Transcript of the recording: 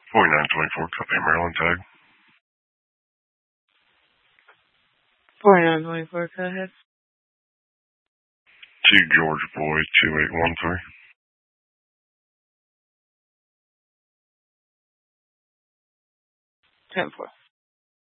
4924, copy Maryland tag. 4924, go ahead. 2 Georgia Boy, 2813. 10-4.